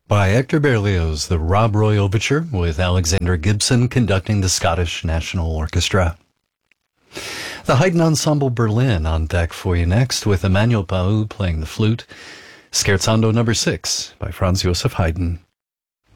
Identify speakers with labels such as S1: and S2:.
S1: By Hector Berlioz, the Rob Roy Overture, with Alexander Gibson conducting the Scottish National Orchestra. The Haydn Ensemble Berlin on deck for you next, with Emmanuel Pau playing the flute. Scherzando No. 6 by Franz Joseph Haydn.